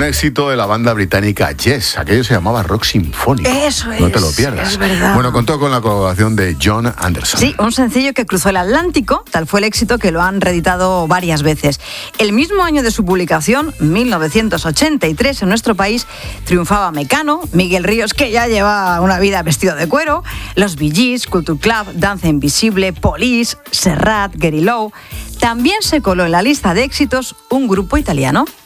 éxito de la banda británica Yes. Aquello se llamaba rock sinfónico. Eso es. No te lo pierdas. Es verdad. Bueno, contó con la colaboración de John Anderson. Sí, un sencillo que cruzó el Atlántico. Tal fue el éxito que lo han reeditado varias veces. El mismo año de su publicación, 1983, en nuestro país, triunfaba Mecano, Miguel Ríos, que ya lleva una vida vestido de cuero, los Bee Gees, Culture Club, Danza Invisible, Police, Serrat, Gary Lowe. También se coló en la lista de éxitos un grupo italiano.